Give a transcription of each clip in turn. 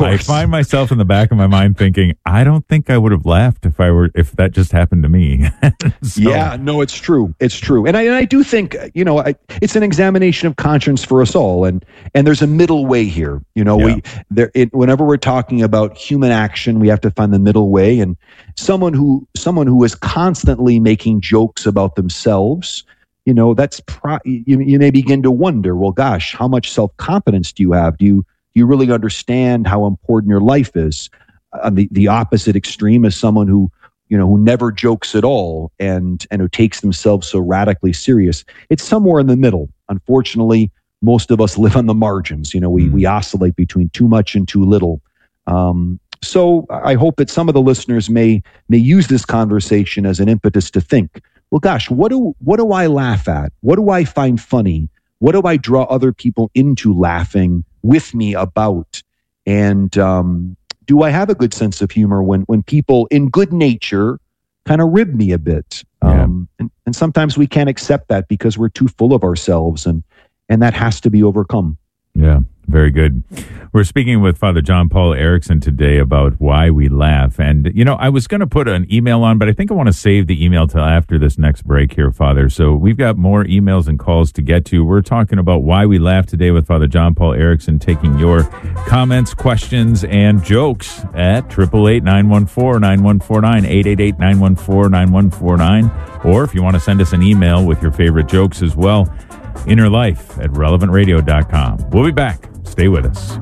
I find myself in the back of my mind thinking, I don't think I would have laughed if that just happened to me. Yeah, no, it's true. It's true. And I do think, it's an examination of conscience for us all. And there's a middle way here. Whenever we're talking about human action, we have to find the middle way. And someone who is constantly making jokes about themselves, you may begin to wonder, well, gosh, how much self-confidence do you have? Do you really understand how important your life is? The opposite extreme is someone who never jokes at all and who takes themselves so radically serious. It's somewhere in the middle. Unfortunately, most of us live on the margins. We oscillate between too much and too little. So I hope that some of the listeners may use this conversation as an impetus to think, well, gosh, what do I laugh at? What do I find funny? What do I draw other people into laughing with me about? And do I have a good sense of humor when people in good nature kind of rib me a bit? Yeah. And sometimes we can't accept that because we're too full of ourselves, and that has to be overcome. Yeah, very good. We're speaking with Father John Paul Erickson today about why we laugh. And, I was going to put an email on, but I think I want to save the email till after this next break here, Father. So we've got more emails and calls to get to. We're talking about why we laugh today with Father John Paul Erickson, taking your comments, questions, and jokes at 888-914-9149, 888-914-9149. Or if you want to send us an email with your favorite jokes as well, innerlife@relevantradio.com. We'll be back. Stay with us.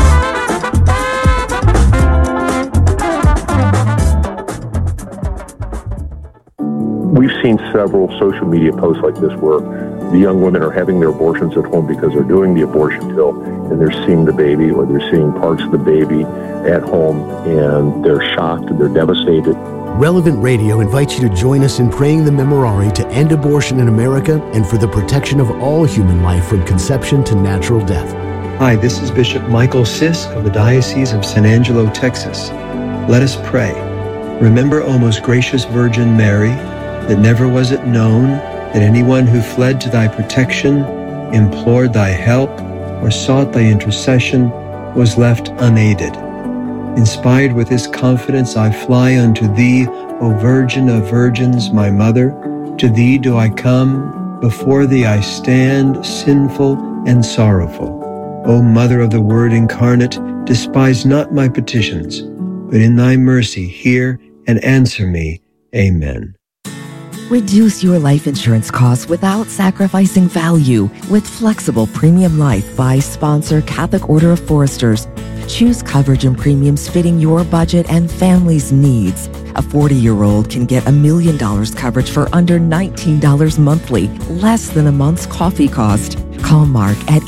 We've seen several social media posts like this where the young women are having their abortions at home because they're doing the abortion pill and they're seeing the baby, or they're seeing parts of the baby at home, and they're shocked and they're devastated. Relevant Radio invites you to join us in praying the Memorare to end abortion in America and for the protection of all human life from conception to natural death. Hi, this is Bishop Michael Sisk of the Diocese of San Angelo, Texas. Let us pray. Remember, O most gracious Virgin Mary, that never was it known that anyone who fled to thy protection, implored thy help, or sought thy intercession was left unaided. Inspired with this confidence, I fly unto thee, O Virgin of Virgins, my Mother. To thee do I come, before thee I stand, sinful and sorrowful. O Mother of the Word incarnate, despise not my petitions, but in thy mercy hear and answer me. Amen. Reduce your life insurance costs without sacrificing value with flexible Premium Life by sponsor Catholic Order of Foresters. Choose coverage and premiums fitting your budget and family's needs. A 40-year-old can get $1 million coverage for under $19 monthly, less than a month's coffee cost. Call Mark at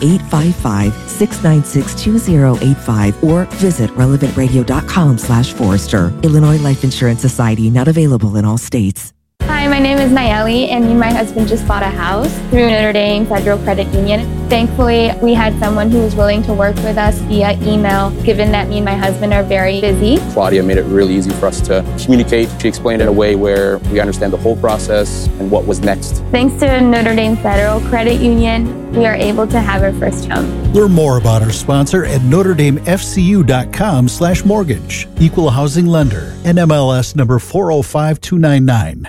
855-696-2085 or visit relevantradio.com/Forester. Illinois Life Insurance Society, not available in all states. Hi, my name is Nayeli, and me and my husband just bought a house through Notre Dame Federal Credit Union. Thankfully, we had someone who was willing to work with us via email, given that me and my husband are very busy. Claudia made it really easy for us to communicate. She explained it in a way where we understand the whole process and what was next. Thanks to Notre Dame Federal Credit Union, we are able to have our first home. Learn more about our sponsor at NotreDameFCU.com/mortgage. Equal housing lender. NMLS number 405299.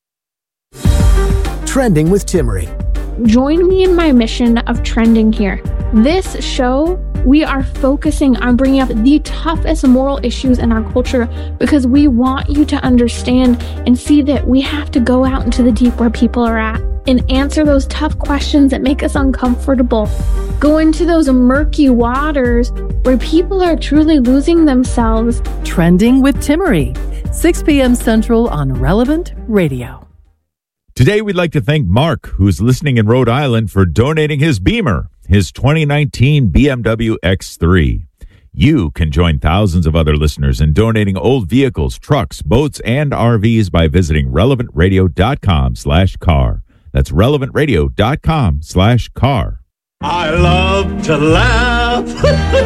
Trending with Timmerie. Join me in my mission of trending here. This show, we are focusing on bringing up the toughest moral issues in our culture because we want you to understand and see that we have to go out into the deep where people are at and answer those tough questions that make us uncomfortable. Go into those murky waters where people are truly losing themselves. Trending with Timmerie, 6 p.m. Central on Relevant Radio. Today, we'd like to thank Mark, who's listening in Rhode Island, for donating his Beamer, his 2019 BMW X3. You can join thousands of other listeners in donating old vehicles, trucks, boats, and RVs by visiting relevantradio.com/car. That's relevantradio.com/car. I love to laugh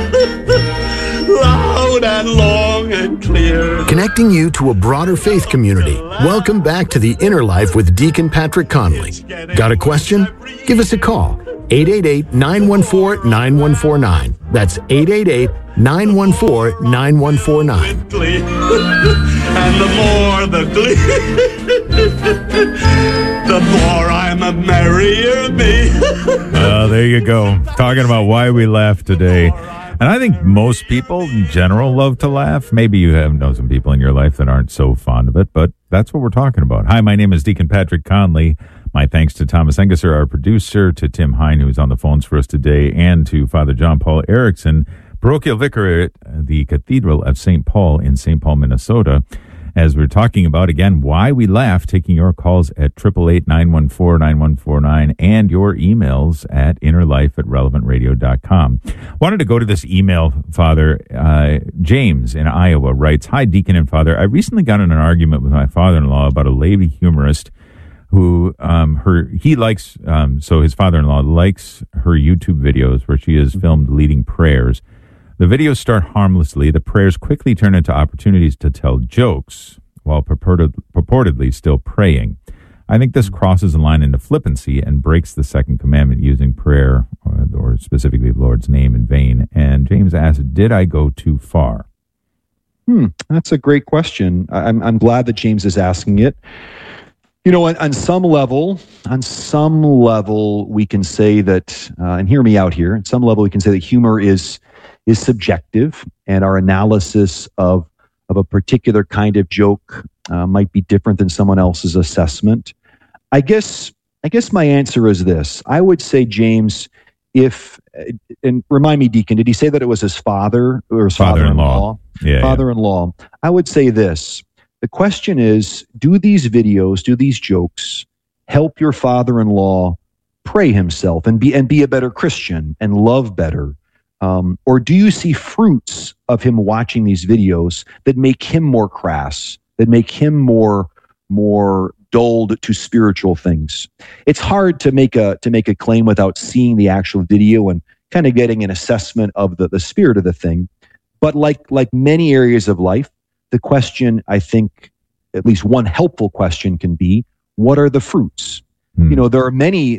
loud and long and clear. Connecting you to a broader faith community. Welcome back to the Inner Life with Deacon Patrick Conley. Got a question? Give us a call. 888-914-9149. That's 888-914-9149. And the more the glee, the more I'm a merrier me. There you go. Talking about why we laugh today. And I think most people in general love to laugh. Maybe you know some people in your life that aren't so fond of it, but that's what we're talking about. Hi, my name is Deacon Patrick Conley. My thanks to Thomas Engesser, our producer, to Tim Hine, who's on the phones for us today, and to Father John Paul Erickson, parochial vicar at the Cathedral of St. Paul in St. Paul, Minnesota, as we're talking about, again, why we laugh, taking your calls at 888-914-9149 and your emails at innerlife@relevantradio.com. Wanted to go to this email, Father. James in Iowa writes, Hi, Deacon and Father. I recently got in an argument with my father-in-law about a lady humorist who his father-in-law likes her YouTube videos where she is filmed leading prayers. The videos start harmlessly. The prayers quickly turn into opportunities to tell jokes while purportedly still praying. I think this crosses a line into flippancy and breaks the second commandment using prayer, or specifically the Lord's name, in vain. And James asked, did I go too far? That's a great question. I'm glad that James is asking it. You know, on some level, we can say that, and hear me out here, on some level we can say that humor is subjective, and our analysis of a particular kind of joke might be different than someone else's assessment. I guess my answer is this. I would say, James, and remind me, Deacon, did he say that it was his father or his father-in-law? Father-in-law. Yeah. I would say this. The question is, do these videos, do these jokes help your father-in-law pray himself and be a better Christian and love better? Or do you see fruits of him watching these videos that make him more crass, that make him more dulled to spiritual things? It's hard to make a claim without seeing the actual video and kind of getting an assessment of the spirit of the thing. But like many areas of life, the question, I think, at least one helpful question can be, what are the fruits? You know, there are many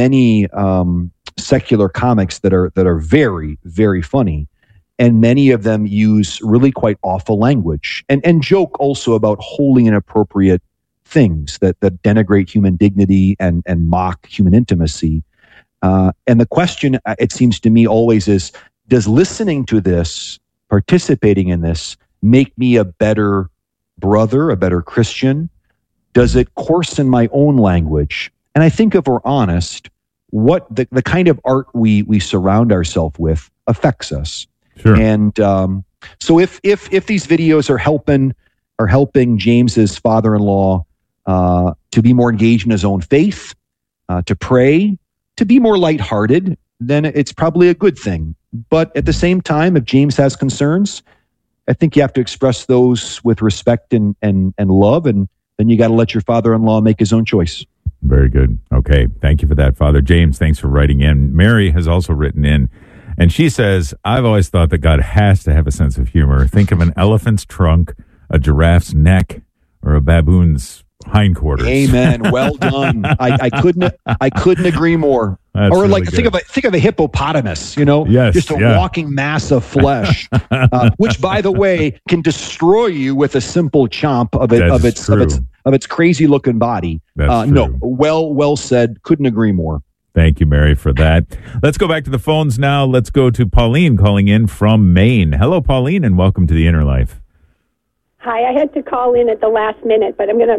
secular comics that are very, very funny, and many of them use really quite awful language and joke also about wholly inappropriate things that denigrate human dignity and mock human intimacy. And the question, it seems to me, always is, does listening to this, participating in this, make me a better brother, a better Christian? Does it coarsen my own language? And I think if we're honest, what the kind of art we surround ourselves with affects us. Sure. And so if these videos are helping James's father-in-law to be more engaged in his own faith, to pray, to be more lighthearted, then it's probably a good thing. But at the same time, if James has concerns, I think you have to express those with respect and love, and then you got to let your father-in-law make his own choice. Very good. Okay. Thank you for that, Father. James, thanks for writing in. Mary has also written in, and she says, I've always thought that God has to have a sense of humor. Think of an elephant's trunk, a giraffe's neck, or a baboon's hindquarters. Amen. Well done. I couldn't agree more. That's or really like good. think of a hippopotamus, you know, just a walking mass of flesh, which, by the way, can destroy you with a simple chomp of its crazy looking body. No, well said. Couldn't agree more. Thank you, Mary, for that. Let's go back to the phones now. Let's go to Pauline calling in from Maine. Hello, Pauline, and welcome to the Inner Life. Hi, I had to call in at the last minute, but I'm gonna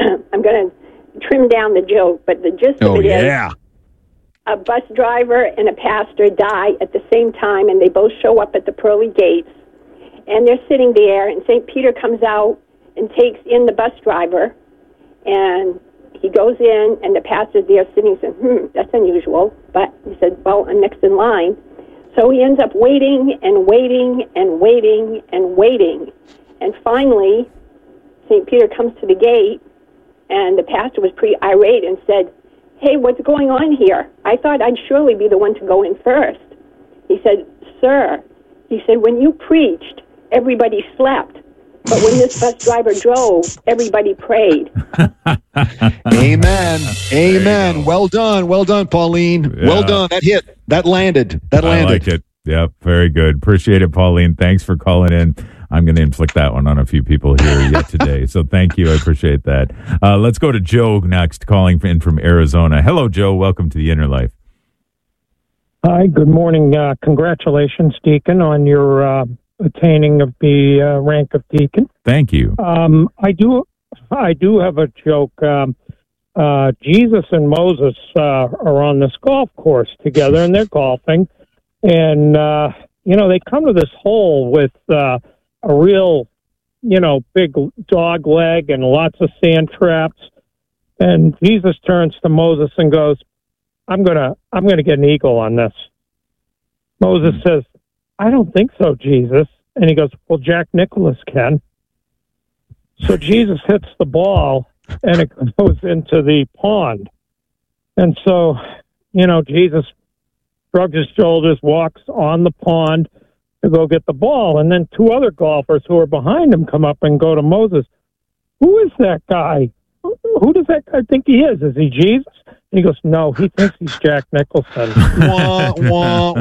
trim down the joke. But the gist of it is, a bus driver and a pastor die at the same time, and they both show up at the pearly gates, and they're sitting there, and St. Peter comes out and takes in the bus driver, and he goes in, and the pastor's there sitting, saying, that's unusual, but he said, well, I'm next in line. So he ends up waiting and waiting and waiting and waiting, and finally, St. Peter comes to the gate, and the pastor was pretty irate and said, hey, what's going on here? I thought I'd surely be the one to go in first. He said, sir, he said, when you preached, everybody slept. But when this bus driver drove, everybody prayed. Amen. Amen. Well done, Pauline. Yeah. Well done. That hit. That landed. I like it. Yep, very good. Appreciate it, Pauline. Thanks for calling in. I'm going to inflict that one on a few people here yet today. So thank you. I appreciate that. Let's go to Joe next, calling in from Arizona. Hello, Joe. Welcome to the Inner Life. Hi, good morning. Congratulations, Deacon, on your attaining of the rank of deacon. Thank you. I do have a joke. Jesus and Moses are on this golf course together, and they're golfing. And, they come to this hole with a real, big dog leg and lots of sand traps. And Jesus turns to Moses and goes, I'm gonna get an eagle on this. Moses says, I don't think so, Jesus. And he goes, well, Jack Nicklaus can. So Jesus hits the ball and it goes into the pond. And so, Jesus shrugs his shoulders, walks on the pond to go get the ball. And then two other golfers who are behind him come up and go to Moses, who is that guy? Who does that guy think he is? Is he Jesus? And he goes, no, he thinks he's Jack Nicholson. Wah, wah,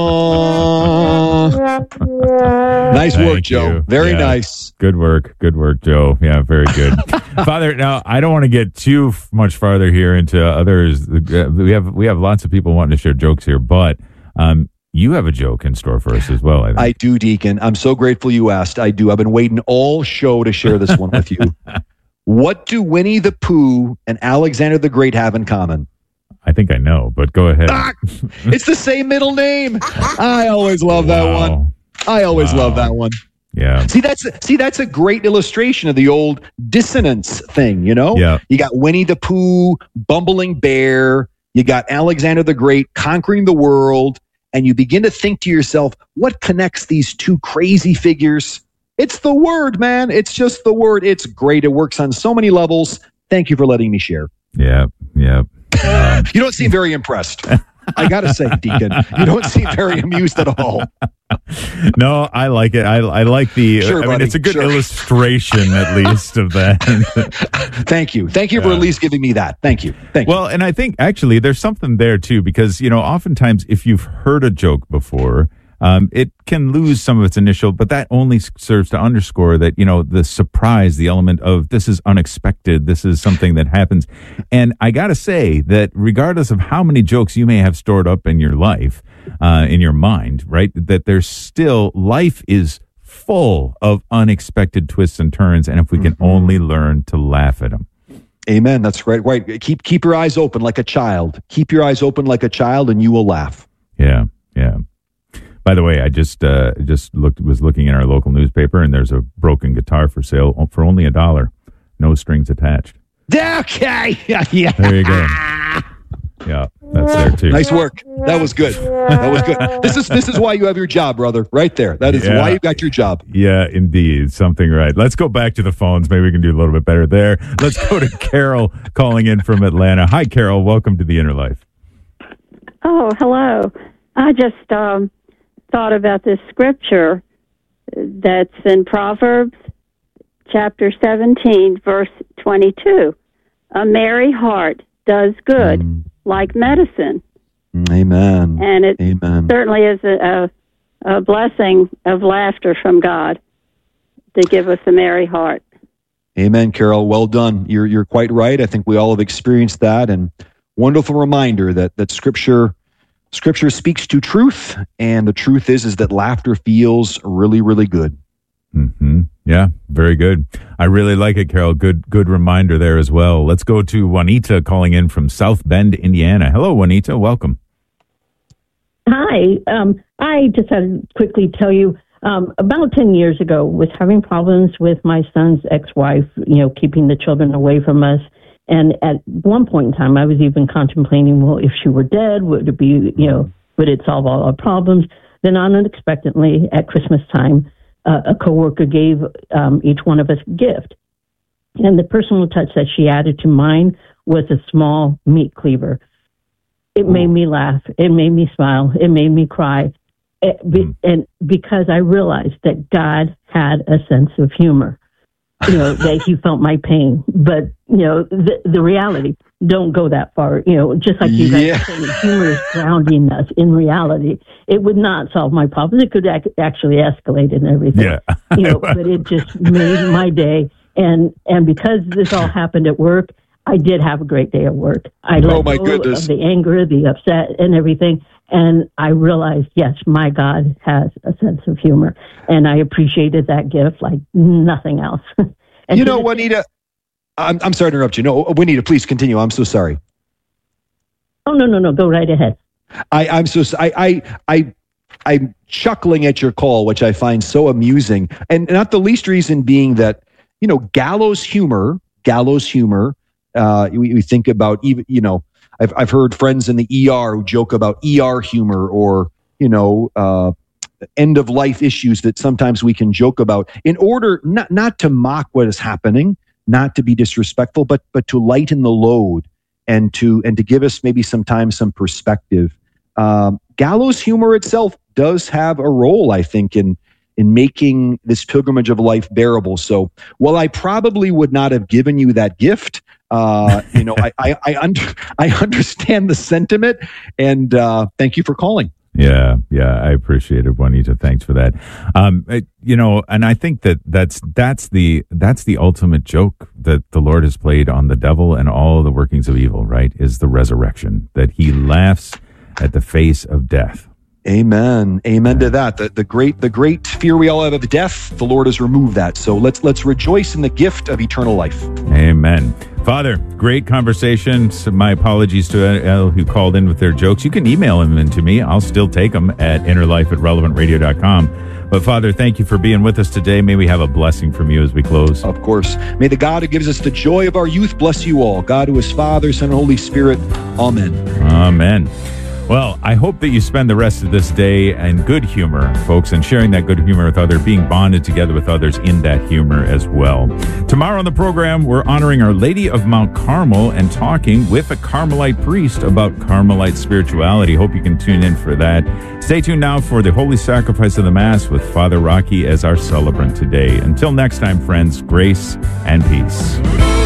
wah. Nice work, Joe. Very nice. Good work, Joe. Yeah, very good. Father, now I don't want to get too much farther here into others. We have lots of people wanting to share jokes here, but you have a joke in store for us as well, I think. I do, Deacon. I'm so grateful you asked. I do. I've been waiting all show to share this one with you. What do Winnie the Pooh and Alexander the Great have in common? I think I know, but go ahead. It's the same middle name. I always love that one. I always love that one. Yeah. See, that's a great illustration of the old dissonance thing, Yeah. You got Winnie the Pooh, bumbling bear. You got Alexander the Great conquering the world. And you begin to think to yourself, what connects these two crazy figures? It's the word, man. It's just the word. It's great. It works on so many levels. Thank you for letting me share. Yeah. You don't seem very impressed. I got to say, Deacon, you don't seem very amused at all. No, I like it. I like the, Sure, buddy. It's a good illustration at least of that. Thank you. Thank you for at least giving me that. Thank you. Well, and I think actually there's something there too, because, oftentimes if you've heard a joke before, it can lose some of its initial, but that only serves to underscore that, the surprise, the element of this is unexpected. This is something that happens. And I got to say that regardless of how many jokes you may have stored up in your life, in your mind, right, that there's still, life is full of unexpected twists and turns. And if we can only learn to laugh at them. Amen. That's right. Right. Keep your eyes open like a child. Keep your eyes open like a child and you will laugh. Yeah. By the way, I just was looking in our local newspaper, and there's a broken guitar for sale for only $1, no strings attached. Okay, yeah. There you go. Yeah, that's there too. Nice work. That was good. This is why you have your job, brother. Right there. That is why you got your job. Yeah, indeed, something right. Let's go back to the phones. Maybe we can do a little bit better there. Let's go to Carol calling in from Atlanta. Hi, Carol. Welcome to the Inner Life. Oh, hello. I just thought about this scripture that's in Proverbs chapter 17, verse 22. A merry heart does good, like medicine. Amen. And it certainly is a blessing of laughter from God to give us a merry heart. Amen, Carol. Well done. You're quite right. I think we all have experienced that, and wonderful reminder that Scripture speaks to truth, and the truth is that laughter feels really, really good. Mm-hmm. Yeah, very good. I really like it, Carol. Good reminder there as well. Let's go to Juanita calling in from South Bend, Indiana. Hello, Juanita. Welcome. Hi. I just had to quickly tell you, about 10 years ago, was having problems with my son's ex-wife, keeping the children away from us. And at one point in time, I was even contemplating, well, if she were dead, would it be, would it solve all our problems? Then unexpectedly, at Christmas time, a coworker gave each one of us a gift. And the personal touch that she added to mine was a small meat cleaver. It made me laugh. It made me smile. It made me cry. And because I realized that God had a sense of humor. That he felt my pain. But, the reality, don't go that far. Just like you guys are saying, humor is grounding us in reality. It would not solve my problems. It could actually escalate and everything. Yeah. But it just made my day. And because this all happened at work, I did have a great day at work. I let go of the anger, the upset, and everything. And I realized, yes, my God has a sense of humor. And I appreciated that gift like nothing else. Juanita, I'm sorry to interrupt you. No, Juanita, please continue. I'm so sorry. Oh, no. Go right ahead. I'm chuckling at your call, which I find so amusing. And not the least reason being that, gallows humor, we think about even, I've heard friends in the ER who joke about ER humor or, end of life issues that sometimes we can joke about in order not to mock what is happening, not to be disrespectful, but to lighten the load and to give us maybe sometimes some perspective. Gallows humor itself does have a role, I think, in making this pilgrimage of life bearable. So while I probably would not have given you that gift, I understand the sentiment, and thank you for calling. Yeah, I appreciate it, Juanita. Thanks for that. And I think that's the ultimate joke that the Lord has played on the devil and all the workings of evil, right? Is the resurrection, that he laughs at the face of death. Amen to that. The great fear we all have of death, the Lord has removed that. So let's rejoice in the gift of eternal life. Amen. Father, great conversation. So my apologies to Elle who called in with their jokes. You can email them in to me. I'll still take them at innerlife@relevantradio.com. But Father, thank you for being with us today. May we have a blessing from you as we close. Of course. May the God who gives us the joy of our youth bless you all. God who is Father, Son, and Holy Spirit. Amen. Amen. Well, I hope that you spend the rest of this day in good humor, folks, and sharing that good humor with others, being bonded together with others in that humor as well. Tomorrow on the program, we're honoring Our Lady of Mount Carmel and talking with a Carmelite priest about Carmelite spirituality. Hope you can tune in for that. Stay tuned now for the Holy Sacrifice of the Mass with Father Rocky as our celebrant today. Until next time, friends, grace and peace.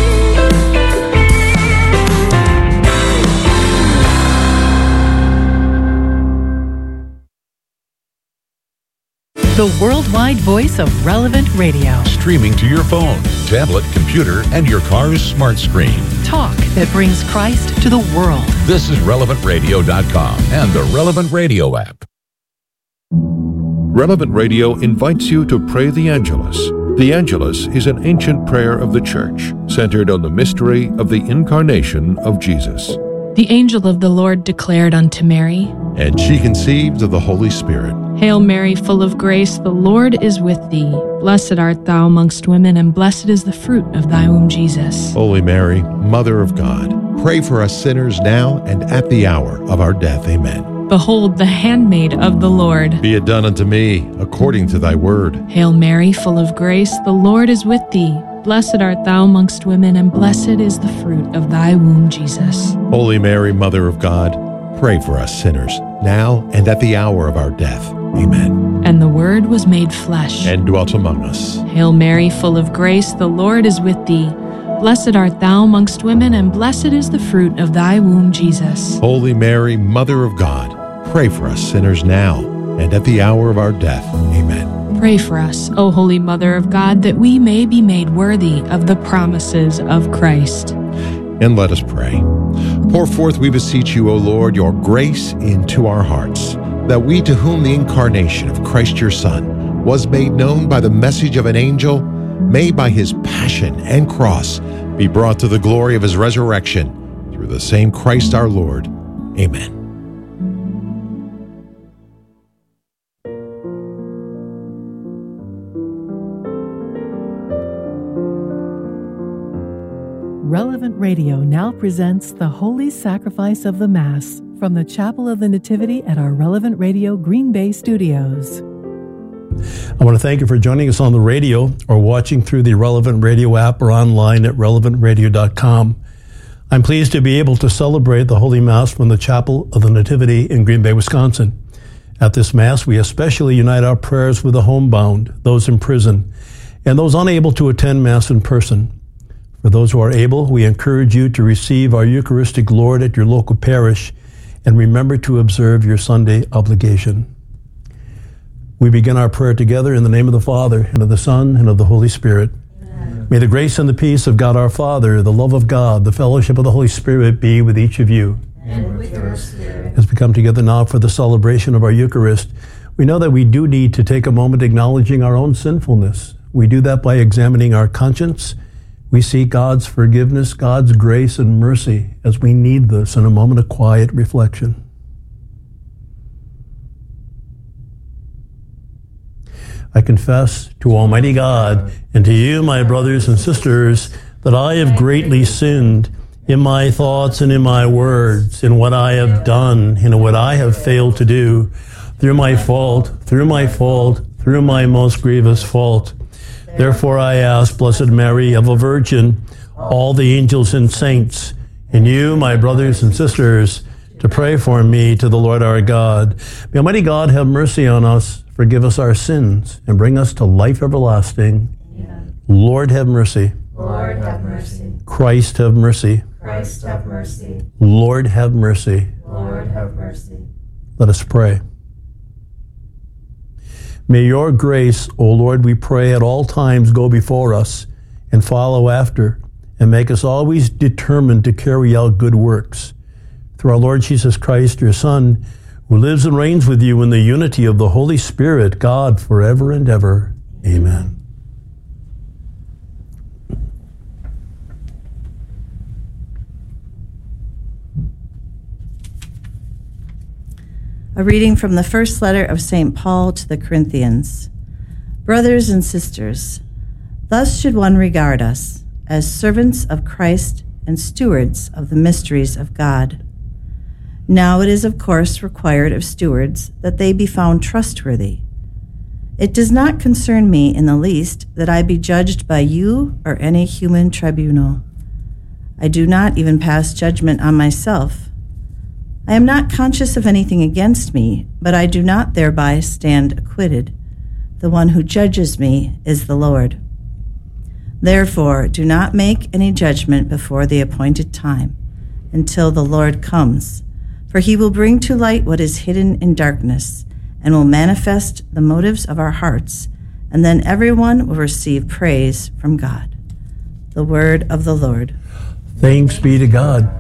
The worldwide voice of Relevant Radio. Streaming to your phone, tablet, computer, and your car's smart screen. Talk that brings Christ to the world. This is RelevantRadio.com and the Relevant Radio app. Relevant Radio invites you to pray the Angelus. The Angelus is an ancient prayer of the Church, centered on the mystery of the incarnation of Jesus. The angel of the Lord declared unto Mary, and she conceived of the Holy Spirit. Hail Mary, full of grace, the Lord is with thee. Blessed art thou amongst women, and blessed is the fruit of thy womb, Jesus. Holy Mary, Mother of God, pray for us sinners now and at the hour of our death. Amen. Behold, the handmaid of the Lord. Be it done unto me according to thy word. Hail Mary, full of grace, the Lord is with thee. Blessed art thou amongst women, and blessed is the fruit of thy womb, Jesus. Holy Mary, Mother of God, pray for us sinners, now and at the hour of our death. Amen. And the Word was made flesh, and dwelt among us. Hail Mary, full of grace, the Lord is with thee. Blessed art thou amongst women, and blessed is the fruit of thy womb, Jesus. Holy Mary, Mother of God, pray for us sinners now and at the hour of our death. Amen. Pray for us, O Holy Mother of God, that we may be made worthy of the promises of Christ. And let us pray. Pour forth, we beseech you, O Lord, your grace into our hearts, that we, to whom the incarnation of Christ your Son was made known by the message of an angel, may by his passion and cross be brought to the glory of his resurrection, through the same Christ our Lord. Amen. Relevant Radio now presents the Holy Sacrifice of the Mass from the Chapel of the Nativity at our Relevant Radio Green Bay studios. I want to thank you for joining us on the radio or watching through the Relevant Radio app or online at relevantradio.com. I'm pleased to be able to celebrate the Holy Mass from the Chapel of the Nativity in Green Bay, Wisconsin. At this Mass, we especially unite our prayers with the homebound, those in prison, and those unable to attend Mass in person. For those who are able, we encourage you to receive our Eucharistic Lord at your local parish and remember to observe your Sunday obligation. We begin our prayer together in the name of the Father, and of the Son, and of the Holy Spirit. Amen. May the grace and the peace of God our Father, the love of God, the fellowship of the Holy Spirit be with each of you. And with your spirit. As we come together now for the celebration of our Eucharist, we know that we do need to take a moment acknowledging our own sinfulness. We do that by examining our conscience. We seek God's forgiveness, God's grace and mercy as we need this in a moment of quiet reflection. I confess to Almighty God and to you, my brothers and sisters, that I have greatly sinned in my thoughts and in my words, in what I have done, and in what I have failed to do, through my most grievous fault. Therefore I ask, Blessed Mary, ever Virgin, all the angels and saints, and you, my brothers and sisters, to pray for me to the Lord our God. May Almighty God have mercy on us, forgive us our sins, and bring us to life everlasting. Amen. Lord, have mercy. Lord, have mercy. Christ, have mercy. Christ, have mercy. Lord, have mercy. Lord, have mercy. Let us pray. May your grace, O Lord, we pray, at all times go before us and follow after, and make us always determined to carry out good works. Through our Lord Jesus Christ, your Son, who lives and reigns with you in the unity of the Holy Spirit, God, forever and ever. Amen. A reading from the first letter of St. Paul to the Corinthians. Brothers and sisters, thus should one regard us, as servants of Christ and stewards of the mysteries of God. Now it is of course required of stewards that they be found trustworthy. It does not concern me in the least that I be judged by you or any human tribunal. I do not even pass judgment on myself. I am not conscious of anything against me, but I do not thereby stand acquitted. The one who judges me is the Lord. Therefore, do not make any judgment before the appointed time, until the Lord comes. For he will bring to light what is hidden in darkness, and will manifest the motives of our hearts, and then everyone will receive praise from God. The word of the Lord. Thanks be to God.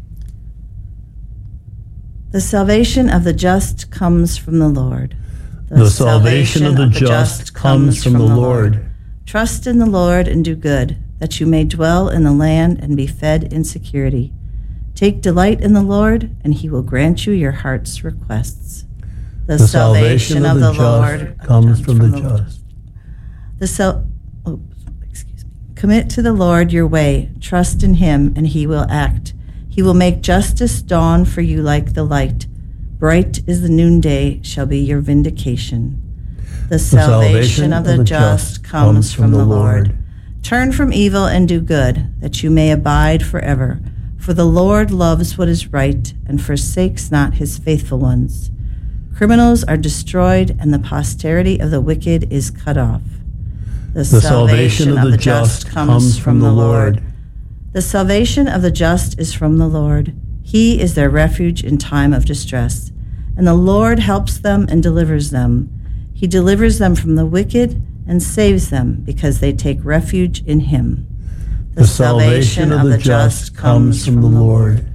The salvation of the just comes from the Lord. The salvation of the just comes from the Lord. Trust in the Lord and do good, that you may dwell in the land and be fed in security. Take delight in the Lord, and he will grant you your heart's requests. The salvation of the Lord comes from the just. Commit to the Lord your way. Trust in him, and he will act. He will make justice dawn for you like the light. Bright as the noonday shall be your vindication. The salvation of the just comes from the Lord. Turn from evil and do good, that you may abide forever. For the Lord loves what is right and forsakes not his faithful ones. Criminals are destroyed, and the posterity of the wicked is cut off. The salvation of the just comes from the Lord. The salvation of the just is from the Lord. He is their refuge in time of distress. And the Lord helps them and delivers them. He delivers them from the wicked and saves them because they take refuge in him. The salvation of the just comes from the Lord.